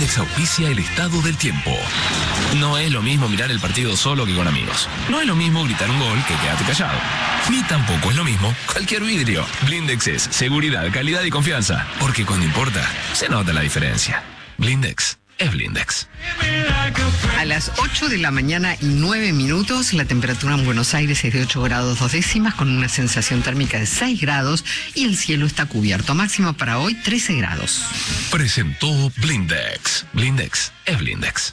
Blindex auspicia el estado del tiempo. No es lo mismo mirar el partido solo que con amigos. No es lo mismo gritar un gol que quedarte callado. Ni tampoco es lo mismo cualquier vidrio. Blindex es seguridad, calidad y confianza. Porque cuando importa, se nota la diferencia. Blindex es Blindex. A las 8 de la mañana y 9 minutos, la temperatura en Buenos Aires es de 8 grados 2 décimas, con una sensación térmica de 6 grados y el cielo está cubierto. Máxima para hoy, 13 grados. Presentó Blindex. Blindex es Blindex.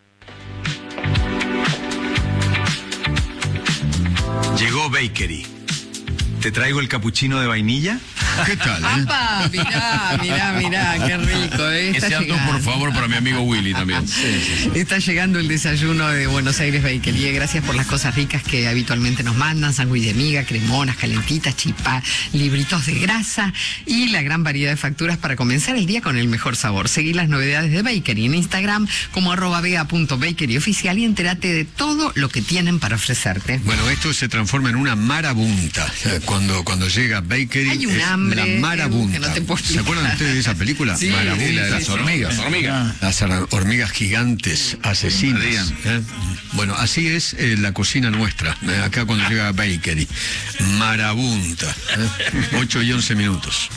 Llegó Bakery. ¿Te traigo el capuchino de vainilla? ¿Qué tal, ¡Apa! Mirá, qué rico, ¿eh? Ese alto, por favor, para mi amigo Willy también. Sí. Está llegando el desayuno de Buenos Aires Bakery. Gracias por las cosas ricas que habitualmente nos mandan: sándwich de miga, cremonas, calentitas, chipá, libritos de grasa y la gran variedad de facturas para comenzar el día con el mejor sabor. Seguí las novedades de Bakery en Instagram como @bea.bakeryoficial y entérate de todo lo que tienen para ofrecerte. Bueno, esto se transforma en una marabunta. Cuando llega Bakery, hay un hambre, la marabunta. que no te puedo ¿Se acuerdan ustedes de esa película? Sí, Marabunta, sí, de las sí, hormigas. sí. Las hormigas gigantes, asesinas. Bueno, así es la cocina nuestra. Acá cuando llega Bakery. Marabunta. 8 y 11 minutos.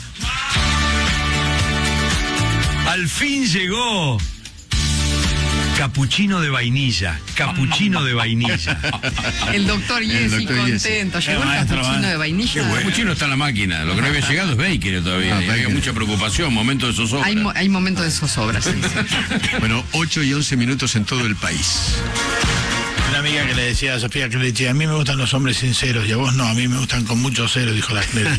Al fin llegó. Capuchino de vainilla. Capuchino de vainilla. El doctor Yesi contento. Llegó el capuchino de vainilla. El capuchino está en la máquina. Lo que no había llegado es Bakery todavía. Había mucha preocupación, momento de zozobra. Hay momentos de zozobra, sí. Bueno, 8 y 11 minutos en todo el país. Una amiga que le decía a Sofía, que le decía: a mí me gustan los hombres sinceros y a vos no, a mí me gustan con mucho cero, dijo la Cleti.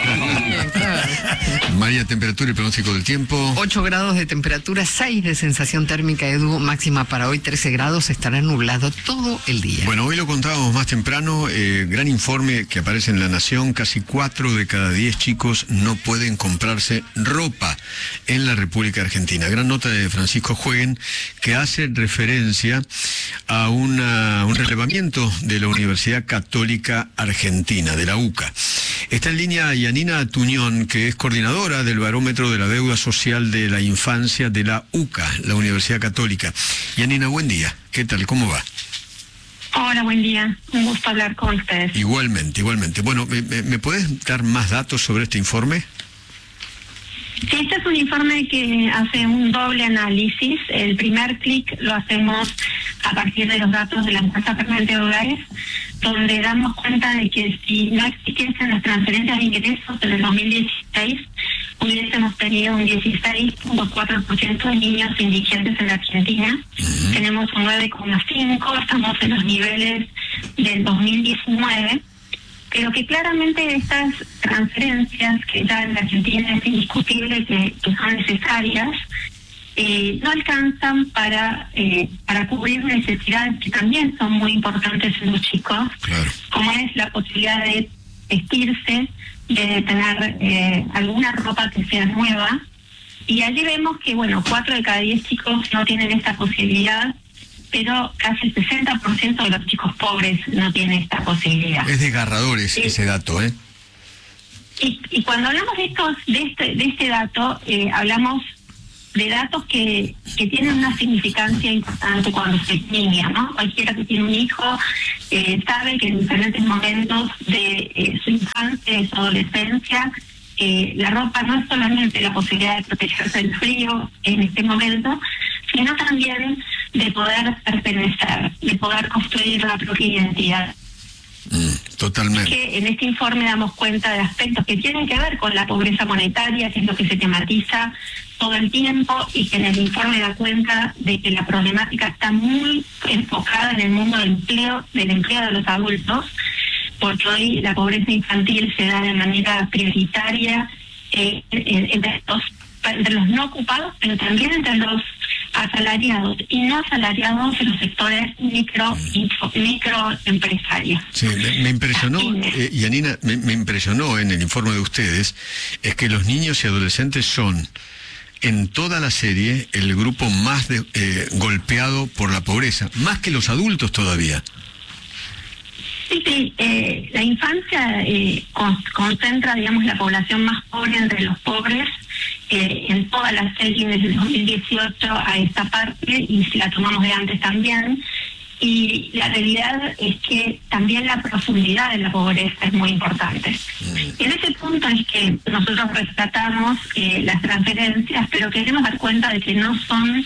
María, temperatura y pronóstico del tiempo. 8 grados de temperatura, 6 de sensación térmica, Edu. Máxima para hoy 13 grados, estará nublado todo el día. Bueno, hoy lo contábamos más temprano, gran informe que aparece en La Nación: casi 4 de cada 10 chicos no pueden comprarse ropa en la República Argentina. Gran nota de Francisco Jueguen, que hace referencia a un relevamiento de la Universidad Católica Argentina, de la UCA. Está en línea Yanina Tuñón, que es coordinadora del Barómetro de la Deuda Social de la Infancia de la UCA, la Universidad Católica. Yanina, buen día. ¿Qué tal? ¿Cómo va? Hola, buen día. Un gusto hablar con ustedes. Igualmente. Bueno, ¿me podés dar más datos sobre este informe? Sí, este es un informe que hace un doble análisis. El primer clic lo hacemos a partir de los datos de la encuesta permanente de hogares, donde damos cuenta de que si no existiesen las transferencias de ingresos en el 2016, hubiésemos tenido un 16.4% de niños indigentes en la Argentina. Tenemos un 9,5%, estamos en los niveles del 2019. Pero que claramente estas transferencias, que ya en la Argentina es indiscutible que son necesarias, no alcanzan para cubrir necesidades que también son muy importantes en los chicos, claro, como es la posibilidad de vestirse, de tener alguna ropa que sea nueva. Y allí vemos que, 4 de cada 10 chicos no tienen esta posibilidad, pero casi el 60% de los chicos pobres no tienen esta posibilidad. Es desgarrador ese dato, ¿eh? Y cuando hablamos de este dato, hablamos de datos que tienen una significancia importante cuando se es niña, ¿no? Cualquiera que tiene un hijo sabe que en diferentes momentos de su infancia, de su adolescencia, la ropa no es solamente la posibilidad de protegerse del frío en este momento, sino también de poder pertenecer, de poder construir la propia identidad. Totalmente. Que en este informe damos cuenta de aspectos que tienen que ver con la pobreza monetaria, que es lo que se tematiza todo el tiempo, y que en el informe da cuenta de que la problemática está muy enfocada en el mundo del empleo de los adultos, porque hoy la pobreza infantil se da de manera prioritaria entre los no ocupados, pero también entre los asalariados y no asalariados en los sectores microempresarios. Sí, me impresionó, Yanina, me impresionó en el informe de ustedes, es que los niños y adolescentes son, en toda la serie, el grupo más golpeado por la pobreza, más que los adultos todavía. Sí, la infancia concentra, digamos, la población más pobre entre los pobres. en toda la serie desde el 2018 a esta parte, y si la tomamos de antes también. Y la realidad es que también la profundidad de la pobreza es muy importante. Y en ese punto es que nosotros rescatamos las transferencias, pero queremos dar cuenta de que no son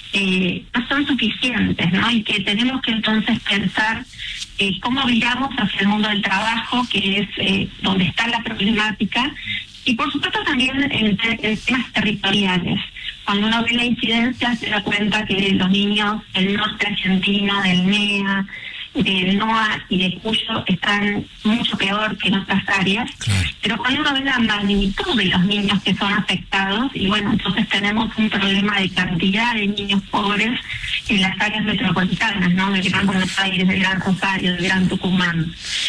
suficientes, ¿no? Y que tenemos que entonces pensar cómo viramos hacia el mundo del trabajo, que es donde está la problemática, y por supuesto también en temas territoriales. Cuando uno ve la incidencia se da cuenta que los niños del norte argentino, del NEA, del NOA y de Cuyo están mucho peor que en otras áreas. Claro. Pero cuando uno ve la magnitud de los niños que son afectados, y bueno, entonces tenemos un problema de cantidad de niños pobres en las áreas metropolitanas, ¿no? Del Gran Buenos Aires, del Gran Rosario, del Gran Tucumán.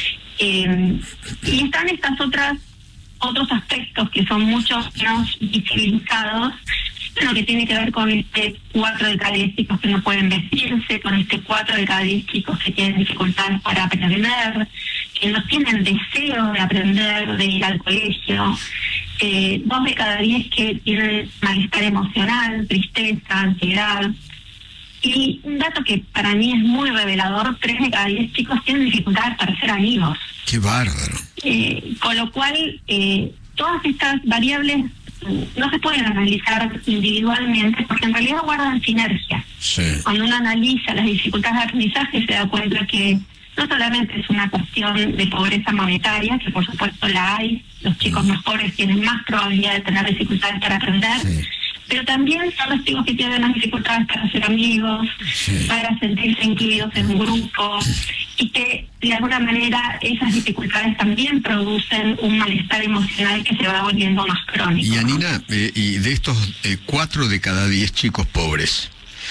Y están otros aspectos que son mucho menos visibilizados, bueno, que tiene que ver con 4 de cada 10 chicos que no pueden vestirse, con 4 de cada 10 chicos que tienen dificultades para aprender, que no tienen deseo de aprender, de ir al colegio, 2 de cada 10 que tienen malestar emocional, tristeza, ansiedad. Y un dato que para mí es muy revelador, 3 de cada 10 chicos tienen dificultades para ser amigos. ¡Qué bárbaro! Con lo cual, todas estas variables no se pueden analizar individualmente porque en realidad guardan sinergia. Sí. Cuando uno analiza las dificultades de aprendizaje se da cuenta que no solamente es una cuestión de pobreza monetaria, que por supuesto la hay, los chicos más pobres tienen más probabilidad de tener dificultades para aprender, sí, pero también son los chicos que tienen más dificultades para ser amigos, sí, para sentirse incluidos en un grupo, y que de alguna manera esas dificultades también producen un malestar emocional que se va volviendo más crónico. Y Anina, y de estos 4 de cada 10 chicos pobres,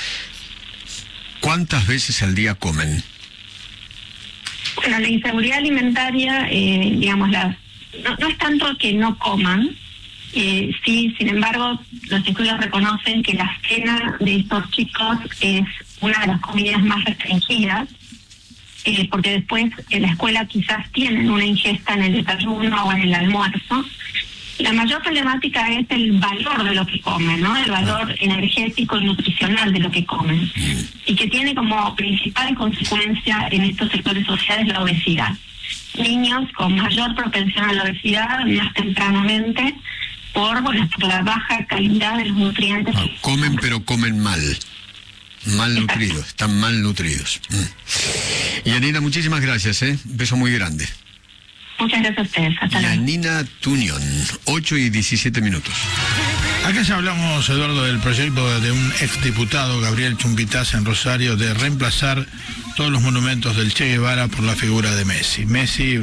¿cuántas veces al día comen? Bueno, la inseguridad alimentaria, digamos, no es tanto que no coman. Sí, sin embargo, los estudios reconocen que la cena de estos chicos es una de las comidas más restringidas, porque después en la escuela quizás tienen una ingesta en el desayuno o en el almuerzo. La mayor problemática es el valor de lo que comen, ¿no? El valor energético y nutricional de lo que comen, y que tiene como principal consecuencia en estos sectores sociales la obesidad. Niños con mayor propensión a la obesidad más tempranamente, por la baja calidad de los nutrientes. Comen, pero comen mal nutridos, están mal nutridos. Y Anina, muchísimas gracias, un beso muy grande. Muchas gracias a ustedes, hasta luego. Anina Tunión, 8:17. Acá ya hablamos, Eduardo, del proyecto de un exdiputado, Gabriel Chumbitaz, en Rosario, de reemplazar todos los monumentos del Che Guevara por la figura de Messi. Messi,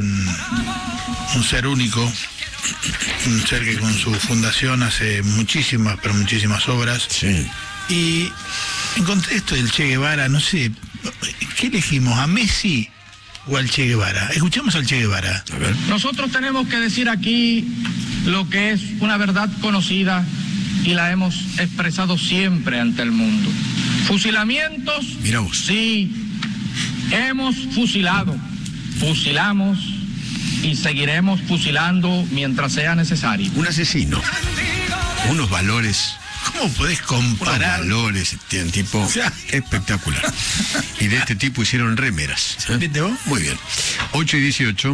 un ser único, un ser que con su fundación hace muchísimas, pero muchísimas obras. Sí. Y encontré esto del Che Guevara, no sé, ¿qué elegimos? ¿A Messi o al Che Guevara? Escuchemos al Che Guevara. A ver. Nosotros tenemos que decir aquí lo que es una verdad conocida y la hemos expresado siempre ante el mundo. Fusilamientos, mira vos. Sí, hemos fusilado, fusilamos y seguiremos fusilando mientras sea necesario. Un asesino, unos valores. ¿Cómo podés comparar? Unos valores, tiene tipo espectacular. Y de este tipo hicieron remeras. ¿Viste vos? Muy bien. 8:18.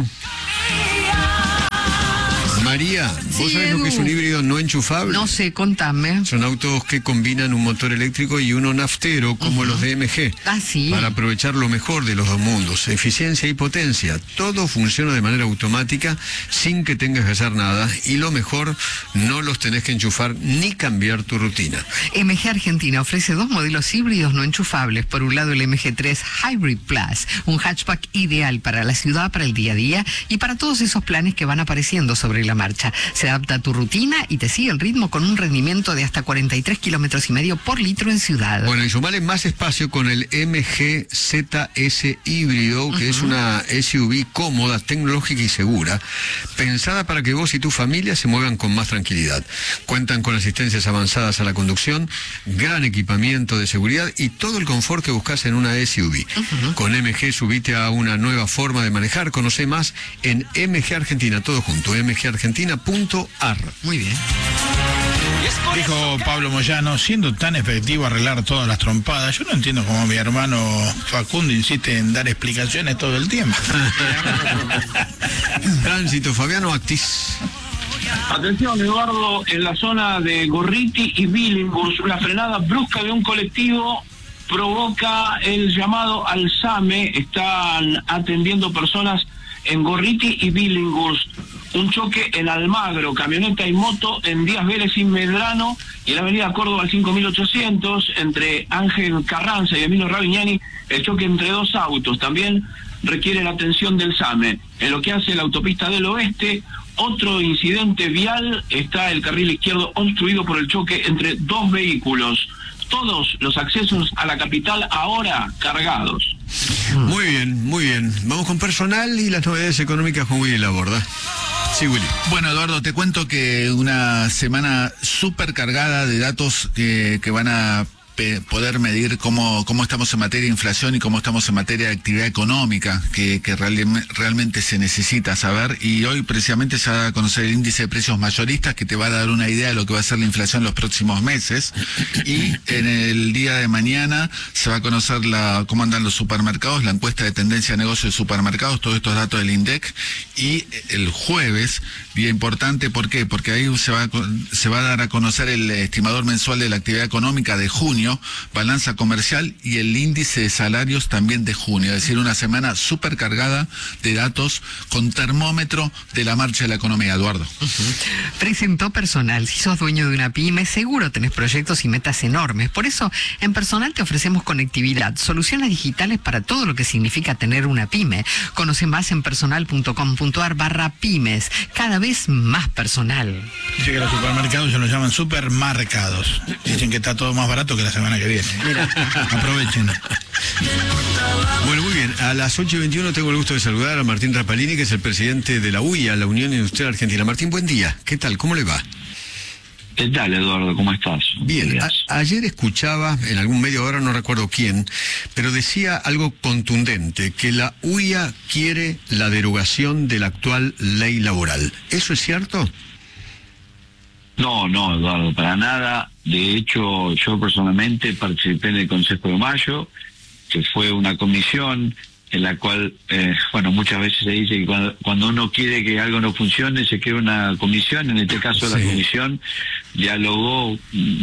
María, ¿vos sabés lo que es un híbrido no enchufable? No sé, contame. Son autos que combinan un motor eléctrico y uno naftero, como los de MG. Ah, sí. Para aprovechar lo mejor de los dos mundos, eficiencia y potencia. Todo funciona de manera automática, sin que tengas que hacer nada. Y lo mejor, no los tenés que enchufar ni cambiar tu rutina. MG Argentina ofrece 2 modelos híbridos no enchufables. Por un lado, el MG3 Hybrid Plus, un hatchback ideal para la ciudad, para el día a día y para todos esos planes que van apareciendo sobre la marcha. Se adapta a tu rutina y te sigue el ritmo con un rendimiento de hasta 43,5 kilómetros por litro en ciudad. Bueno, y sumale más espacio con el MG ZS híbrido, que es una SUV cómoda, tecnológica y segura, pensada para que vos y tu familia se muevan con más tranquilidad. Cuentan con asistencias avanzadas a la conducción, gran equipamiento de seguridad y todo el confort que buscas en una SUV. Con MG subite a una nueva forma de manejar. Conoce más en MG Argentina, todo junto, mgargentina.ar. Muy bien. Dijo Pablo Moyano, siendo tan efectivo arreglar todas las trompadas, yo no entiendo cómo mi hermano Facundo insiste en dar explicaciones todo el tiempo. Tránsito, Fabiano Actis. Atención, Eduardo, en la zona de Gorriti y Billinghurst, una frenada brusca de un colectivo provoca el llamado al SAME. Están atendiendo personas en Gorriti y Billinghurst. Un choque en Almagro, camioneta y moto en Díaz Vélez y Medrano, y en la avenida Córdoba al 5800, entre Ángel Carranza y Emilio Ravignani, el choque entre dos autos. También requiere la atención del SAME. En lo que hace la autopista del Oeste, otro incidente vial, está el carril izquierdo obstruido por el choque entre dos vehículos. Todos los accesos a la capital ahora cargados. Muy bien, muy bien. Vamos con personal y las novedades económicas con Willy Laborda. Sí, Willy. Bueno, Eduardo, te cuento que una semana súper cargada de datos que van a poder medir cómo estamos en materia de inflación y cómo estamos en materia de actividad económica, que realmente se necesita saber. Y hoy precisamente se va a conocer el índice de precios mayoristas, que te va a dar una idea de lo que va a ser la inflación en los próximos meses. Y en el día de mañana se va a conocer cómo andan los supermercados, la encuesta de tendencia de negocio de supermercados, todos estos datos del INDEC. Y el jueves, día importante, ¿por qué? Porque ahí se va a dar a conocer el estimador mensual de la actividad económica de junio, balanza comercial y el índice de salarios también de junio, es decir, una semana súper cargada de datos con termómetro de la marcha de la economía, Eduardo. Presentó Personal. Si sos dueño de una pyme, seguro tenés proyectos y metas enormes. Por eso, en Personal te ofrecemos conectividad, soluciones digitales para todo lo que significa tener una pyme. Conoce más en personal.com.ar/pymes. Cada vez más personal. Dice que los supermercados se los llaman supermarcados. Dicen que está todo más barato que la semana que viene. Mira, aprovechen. Bueno, muy bien. A las 8:21 tengo el gusto de saludar a Martín Rapalini, que es el presidente de la UIA, la Unión Industrial Argentina. Martín, buen día. ¿Qué tal? ¿Cómo le va? ¿Qué tal, Eduardo? ¿Cómo estás? Bien. Ayer escuchaba en algún medio, ahora no recuerdo quién, pero decía algo contundente, que la UIA quiere la derogación de la actual ley laboral. ¿Eso es cierto? No, Eduardo, para nada. De hecho, yo personalmente participé en el Consejo de Mayo, que fue una comisión en la cual, muchas veces se dice que cuando uno quiere que algo no funcione, se crea una comisión. En este caso, la comisión dialogó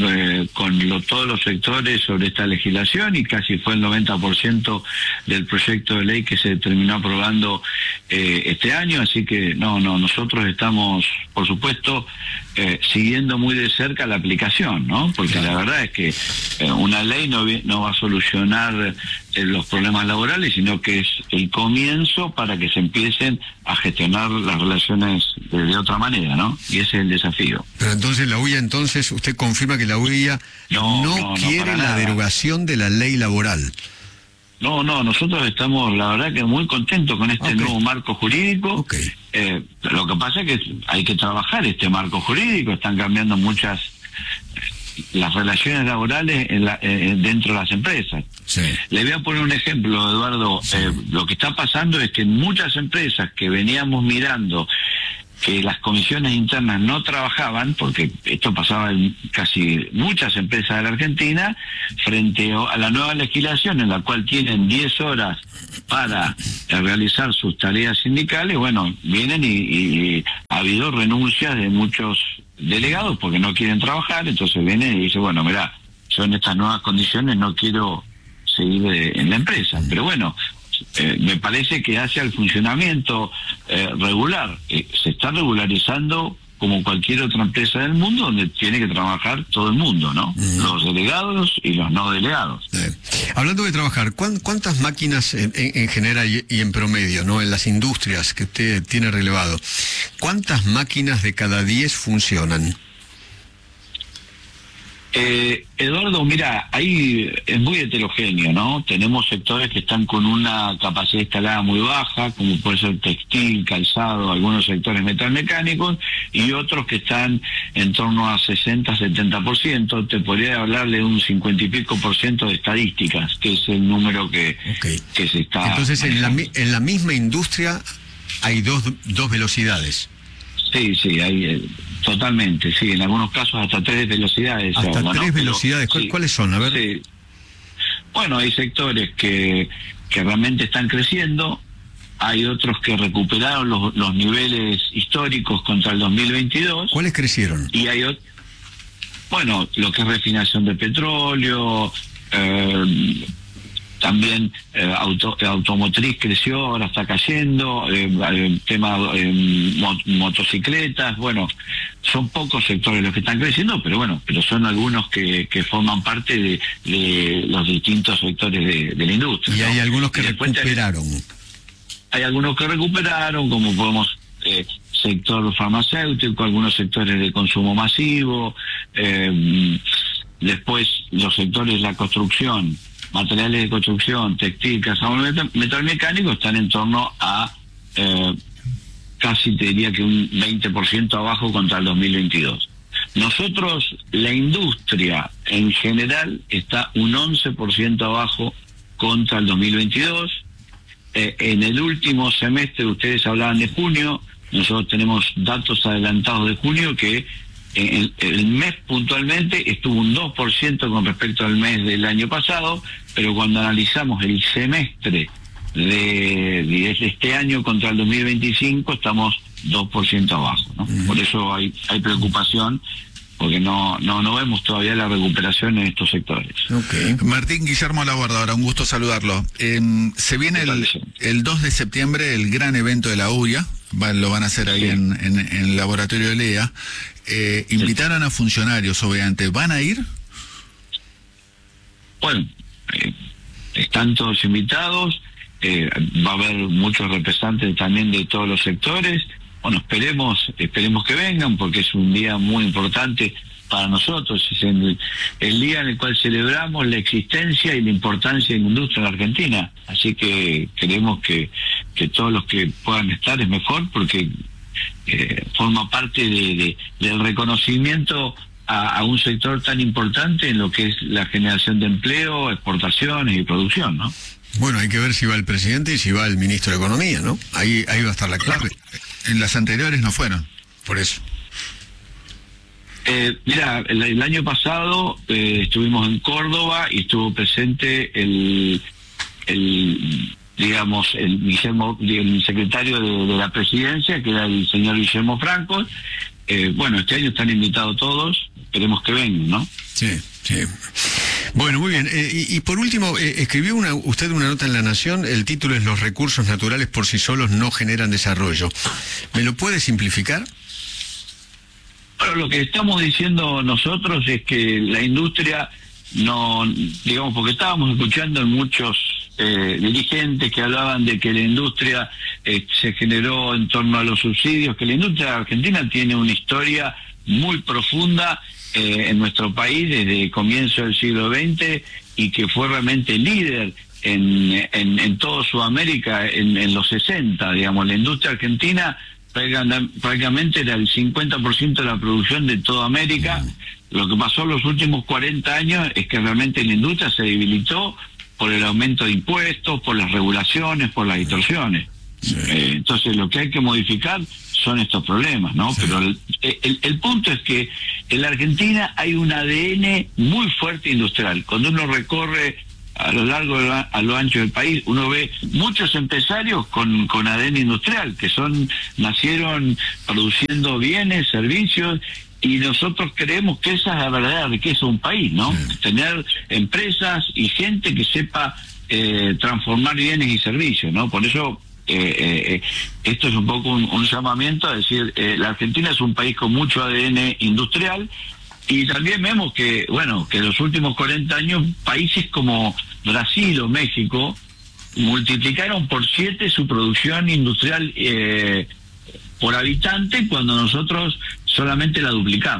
con todos los sectores sobre esta legislación y casi fue el 90% del proyecto de ley que se terminó aprobando este año. Así que, nosotros estamos, por supuesto, siguiendo muy de cerca la aplicación, ¿no? Porque la verdad es que una ley no va a solucionar los problemas laborales, sino que es el comienzo para que se empiecen a gestionar las relaciones de otra manera, ¿no? Y ese es el desafío. Pero entonces la UIA, usted confirma que la UIA no quiere la derogación de la ley laboral. No, nosotros estamos, la verdad, que muy contentos con este nuevo marco jurídico. Lo que pasa es que hay que trabajar este marco jurídico, están cambiando muchas las relaciones laborales dentro de las empresas. Sí. Le voy a poner un ejemplo, Eduardo. Lo que está pasando es que en muchas empresas que veníamos mirando que las comisiones internas no trabajaban, porque esto pasaba en casi muchas empresas de la Argentina, frente a la nueva legislación en la cual tienen 10 horas para realizar sus tareas sindicales, vienen y ha habido renuncias de muchos delegados porque no quieren trabajar. Entonces vienen y dicen, mirá, yo en estas nuevas condiciones no quiero seguir en la empresa. Pero me parece que hacia el funcionamiento regular, se está regularizando como cualquier otra empresa del mundo, donde tiene que trabajar todo el mundo, ¿no? Los delegados y los no delegados. Hablando de trabajar, ¿cuántas máquinas en general y en promedio, ¿no? En las industrias que usted tiene relevado, ¿cuántas máquinas de cada 10 funcionan? Eduardo, mira, ahí es muy heterogéneo, ¿no? Tenemos sectores que están con una capacidad instalada muy baja, como puede ser textil, calzado, algunos sectores metalmecánicos, y otros que están en torno a 60-70%. Te podría hablarle de un 50 y pico % de estadísticas, que es el número que se está... Entonces, en la misma industria hay dos velocidades. Sí, hay Totalmente, sí, en algunos casos hasta 3 velocidades. Hasta 3 velocidades, sí, ¿cuáles son? A ver. Sí. Bueno, hay sectores que realmente están creciendo, hay otros que recuperaron los niveles históricos contra el 2022. ¿Cuáles crecieron? Y hay bueno, lo que es refinación de petróleo, también automotriz creció, ahora está cayendo, tema motocicletas, bueno, son pocos sectores los que están creciendo, pero son algunos que forman parte de los distintos sectores de la industria. Y hay algunos que recuperaron. Hay algunos que recuperaron, como podemos... sector farmacéutico, algunos sectores de consumo masivo, después los sectores de la construcción, materiales de construcción, textil, metal mecánico, están en torno a casi te diría que un 20% abajo contra el 2022. Nosotros, la industria en general está un 11% abajo contra el 2022. En el último semestre, ustedes hablaban de junio, nosotros tenemos datos adelantados de junio que el mes puntualmente estuvo un 2% con respecto al mes del año pasado, pero cuando analizamos el semestre de este año contra el 2025 estamos 2% abajo, ¿no? Por eso hay preocupación, porque no vemos todavía la recuperación en estos sectores. Okay. Martín Guillermo Labordadora, un gusto saludarlo. Se viene el 2 de septiembre el gran evento de la UIA, lo van a hacer ahí en el laboratorio de LEA. Invitaron a funcionarios, obviamente, ¿van a ir? Bueno, están todos invitados, va a haber muchos representantes también de todos los sectores. Bueno, esperemos que vengan, porque es un día muy importante para nosotros. Es el día en el cual celebramos la existencia y la importancia de la industria en la Argentina. Así que queremos que todos los que puedan estar es mejor, porque forma parte del reconocimiento a un sector tan importante en lo que es la generación de empleo, exportaciones y producción, ¿no? Bueno, hay que ver si va el presidente y si va el ministro de Economía, ¿no? Ahí va a estar la clave. En las anteriores no fueron. Por eso. Mira, el año pasado estuvimos en Córdoba y estuvo presente el secretario de la presidencia, que era el señor Guillermo Franco. Bueno, este año están invitados todos, esperemos que vengan, ¿no? Sí. Bueno, muy bien. Y por último, escribió usted una nota en La Nación, el título es "Los recursos naturales por sí solos no generan desarrollo". ¿Me lo puede simplificar? Bueno, lo que estamos diciendo nosotros es que la industria porque estábamos escuchando en muchos dirigentes que hablaban de que la industria se generó en torno a los subsidios, que la industria argentina tiene una historia muy profunda en nuestro país desde el comienzo del siglo XX, y que fue realmente líder en toda Sudamérica en los 60, digamos. La industria argentina prácticamente era el 50% de la producción de toda América. Lo que pasó en los últimos 40 años es que realmente la industria se debilitó por el aumento de impuestos, por las regulaciones, por las distorsiones. Entonces lo que hay que modificar son estos problemas, ¿no? Sí. Pero el punto es que en la Argentina hay un ADN muy fuerte industrial. Cuando uno recorre a lo largo, a lo ancho del país, uno ve muchos empresarios con ADN industrial, que nacieron produciendo bienes, servicios, y nosotros creemos que esa es la verdadera riqueza de un país, ¿no? Sí. Tener empresas y gente que sepa transformar bienes y servicios, ¿no? Por eso esto es un poco un llamamiento a decir, la Argentina es un país con mucho ADN industrial, y también vemos que en los últimos 40 años países como Brasil o México multiplicaron por 7 su producción industrial por habitante, cuando nosotros solamente la duplicamos.